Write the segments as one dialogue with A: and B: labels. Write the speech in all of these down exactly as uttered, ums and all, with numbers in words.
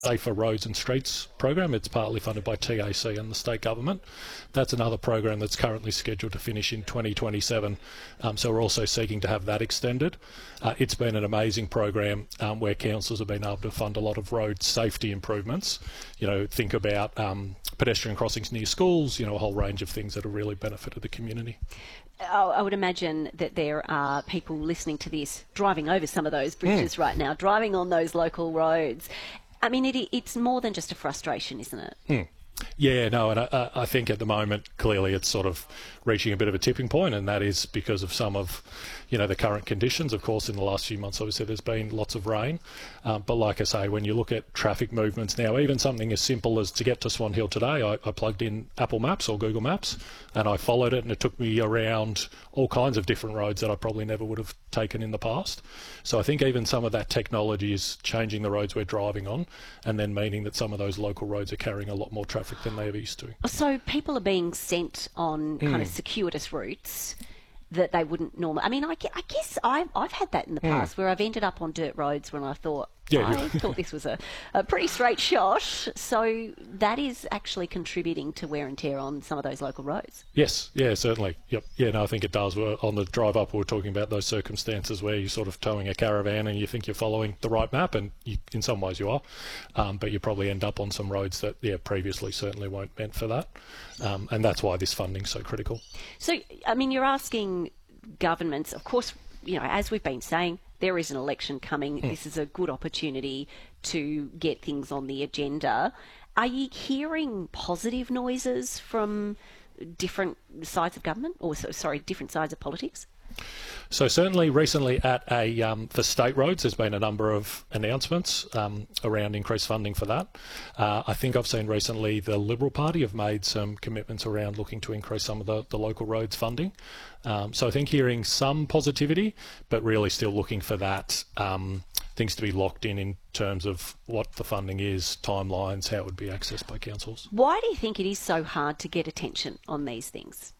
A: Safer Roads and Streets program. It's partly funded by T A C and the state government. That's another program that's currently scheduled to finish in twenty twenty-seven. Um, so we're also seeking to have that extended. Uh, it's been an amazing program um, where councils have been able to fund a lot of road safety improvements. You know, think about um, pedestrian crossings near schools, you know, a whole range of things that have really benefited the community.
B: I would imagine that there are people listening to this driving over some of those bridges mm. right now, driving on those local roads. I mean, it, it's more than just a frustration, isn't it?
A: Mm. Yeah, no, and I, I think at the moment, clearly it's sort of reaching a bit of a tipping point, and that is because of some of, you know, the current conditions. Of course, in the last few months, obviously, there's been lots of rain. Um, but like I say, when you look at traffic movements now, even something as simple as to get to Swan Hill today, I, I plugged in Apple Maps or Google Maps, and I followed it, and it took me around all kinds of different roads that I probably never would have taken in the past. So I think even some of that technology is changing the roads we're driving on, and then meaning that some of those local roads are carrying a lot more traffic than they ever used to.
B: So people are being sent on mm. kind of circuitous routes that they wouldn't normally. I mean, I, I guess I've, I've had that in the past mm. where I've ended up on dirt roads when I thought, yeah, I thought this was a, a pretty straight shot. So that is actually contributing to wear and tear on some of those local roads.
A: Yes, yeah, certainly. Yep. Yeah, no, I think it does. We're, on the drive up, we were talking about those circumstances where you're sort of towing a caravan and you think you're following the right map, and you, in some ways you are, um, but you probably end up on some roads that, yeah, previously certainly weren't meant for that. Um, and that's why this funding's so critical.
B: So, I mean, you're asking governments, of course, you know, as we've been saying, there is an election coming. Mm. This is a good opportunity to get things on the agenda. Are you hearing positive noises from different sides of government, or sorry, different sides of politics?
A: So certainly recently at a um, for state roads, there's been a number of announcements um, around increased funding for that. Uh, I think I've seen recently the Liberal Party have made some commitments around looking to increase some of the, the local roads funding. Um, so I think hearing some positivity, but really still looking for that um, things to be locked in in terms of what the funding is, timelines, how it would be accessed by councils.
B: Why do you think it is so hard to get attention on these things?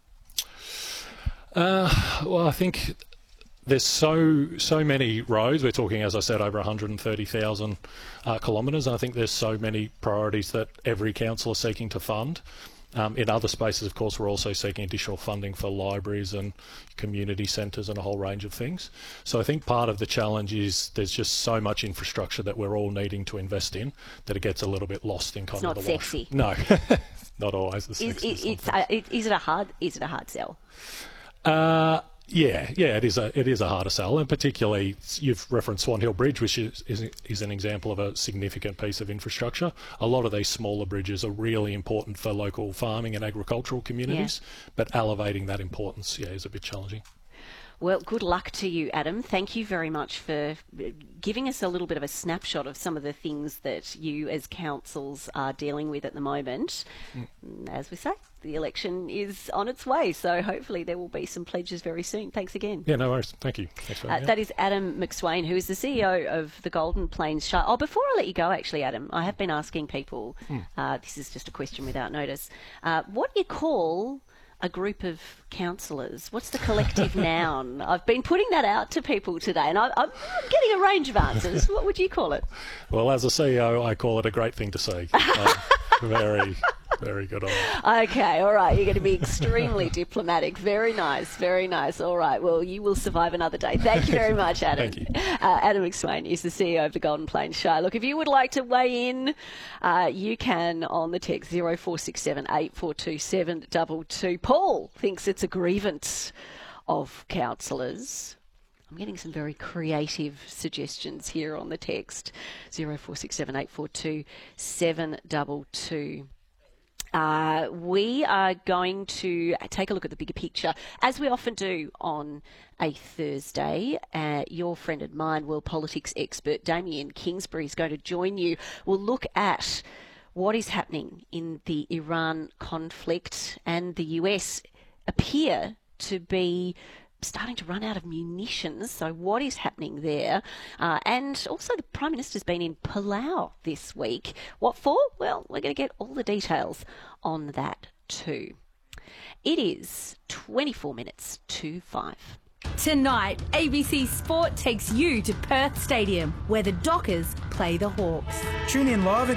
A: Uh, well, I think there's so so many roads. We're talking, as I said, over one hundred thirty thousand uh, kilometres. I think there's so many priorities that every council is seeking to fund. Um, in other spaces, of course, we're also seeking additional funding for libraries and community centres and a whole range of things. So I think part of the challenge is there's just so much infrastructure that we're all needing to invest in that it gets a little bit lost in kind
B: it's
A: of the
B: wash.
A: It's not sexy. No, not always the
B: is,
A: sexiest.
B: It's, uh, is it a hard? Is it a hard sell?
A: Uh, yeah, yeah, it is a it is a harder sell, and particularly you've referenced Swan Hill Bridge, which is, is is an example of a significant piece of infrastructure. A lot of these smaller bridges are really important for local farming and agricultural communities, yeah. but elevating that importance, yeah, is a bit challenging.
B: Well, good luck to you, Adam. Thank you very much for giving us a little bit of a snapshot of some of the things that you as councils are dealing with at the moment. Mm. As we say, the election is on its way, so hopefully there will be some pledges very soon. Thanks again.
A: Yeah, no worries. Thank you. Thanks for
B: uh, that is Adam McSwain, who is the C E O of the Golden Plains Shire. Oh, before I let you go, actually, Adam, I have been asking people, mm. uh, this is just a question without notice, uh, what you call a group of councillors? What's the collective noun? I've been putting that out to people today, and I, I'm getting a range of answers. What would you call it?
A: Well, as a C E O, I call it a great thing to see. Uh, very, very good on it.
B: Okay, all right. You're going to be extremely diplomatic. Very nice, very nice. All right. Well, you will survive another day. Thank you very much, Adam.
A: Thank you.
B: Uh, Adam McSwain is the C E O of the Golden Plains Shire. Look, if you would like to weigh in, uh, you can on the text zero four six seven eight four two seven two two. Paul thinks it's a grievance of councillors. I'm getting some very creative suggestions here on the text zero four six seven eight four two seven two two. Uh, we are going to take a look at the bigger picture, as we often do on a Thursday. Uh, your friend and mine, world politics expert Damien Kingsbury, is going to join you. We'll look at what is happening in the Iran conflict, and the U S appear to be starting to run out of munitions. So what is happening there? Uh, and also the Prime Minister's been in Palau this week. What for? Well, we're going to get all the details on that too. It is twenty-four minutes to five.
C: Tonight, A B C Sport takes you to Perth Stadium, where the Dockers play the Hawks.
D: Tune in live